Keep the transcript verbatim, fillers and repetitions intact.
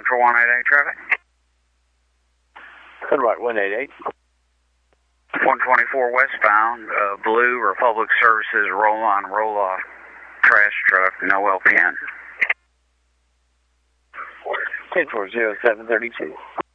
Central one eighty-eight traffic. Right, one eighty-eight. one twenty-four westbound, uh, Blue Republic Services roll-on, roll-off trash truck, no L P N. ten four zero seven thirty-two.